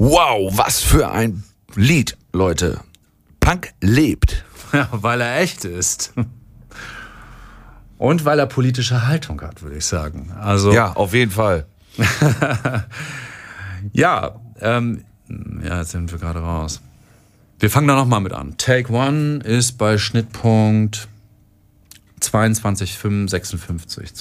Wow, was für ein Lied, Leute. Punk lebt. Ja, weil er echt ist. Und weil er politische Haltung hat, würde ich sagen. Also, Ja, auf jeden Fall. ja, jetzt sind wir gerade raus. Wir fangen da nochmal mit an. Take One ist bei Schnittpunkt 22,56.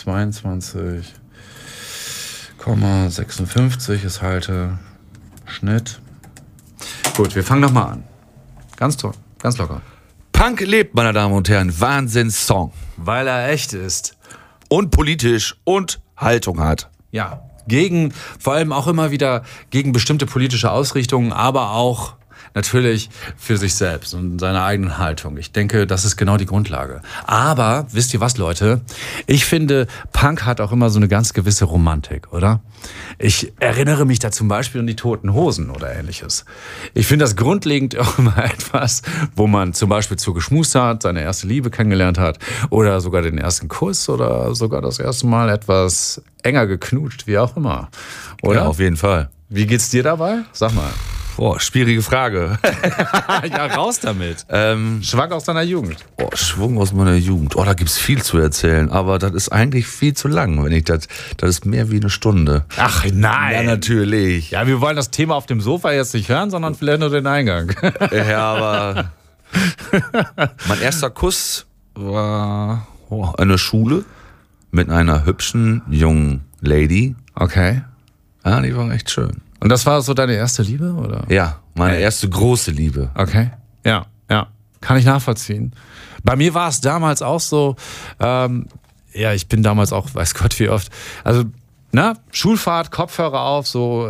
22,56 ist Halte Schnitt. Gut, wir fangen nochmal an. Ganz toll, ganz locker. Punk lebt, meine Damen und Herren. Wahnsinnssong. Weil er echt ist. Und politisch und Haltung hat. Ja, vor allem auch immer wieder gegen bestimmte politische Ausrichtungen, aber auch natürlich für sich selbst und seine eigene Haltung. Ich denke, das ist genau die Grundlage. Aber, wisst ihr was, Leute? Ich finde, Punk hat auch immer so eine ganz gewisse Romantik, oder? Ich erinnere mich da zum Beispiel an die Toten Hosen oder ähnliches. Ich finde das grundlegend auch immer etwas, wo man zum Beispiel zu geschmust hat, seine erste Liebe kennengelernt hat oder sogar den ersten Kuss oder sogar das erste Mal etwas enger geknutscht, wie auch immer. Oder? Ja, auf jeden Fall. Wie geht's dir dabei? Sag mal. Boah, schwierige Frage. Ja, raus damit. Schwank aus deiner Jugend. Schwung aus meiner Jugend. Da gibt's viel zu erzählen, aber das ist eigentlich viel zu lang, wenn ich das ist mehr wie eine Stunde. Ach nein. Ja, natürlich. Ja, wir wollen das Thema auf dem Sofa jetzt nicht hören, sondern vielleicht nur den Eingang. Ja, aber mein erster Kuss war in der Schule mit einer hübschen jungen Lady. Okay. Ja, die war echt schön. Und das war so deine erste Liebe, oder? Ja, meine erste große Liebe. Okay. Ja. Kann ich nachvollziehen. Bei mir war es damals auch so, ich bin damals auch, weiß Gott wie oft, also, Schulfahrt, Kopfhörer auf, so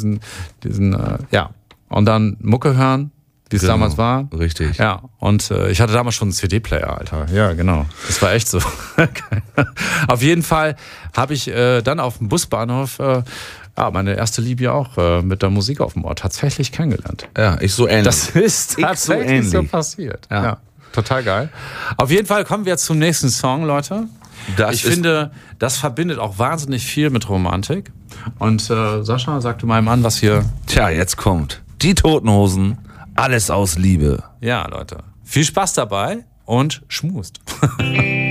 und dann Mucke hören, wie es damals war. Richtig. Ja, und ich hatte damals schon einen CD-Player, Alter. Ja, genau. Das war echt so. Auf jeden Fall habe ich dann auf dem Busbahnhof meine erste Liebe auch mit der Musik auf dem Ohr tatsächlich kennengelernt. Ja, ich so ähnlich. Das ist tatsächlich so passiert. Ja, total geil. Auf jeden Fall kommen wir jetzt zum nächsten Song, Leute. Ich finde, das verbindet auch wahnsinnig viel mit Romantik. Und Sascha, sag du mal an, was hier... Tja, jetzt kommt die Toten Hosen, alles aus Liebe. Ja, Leute. Viel Spaß dabei und schmust.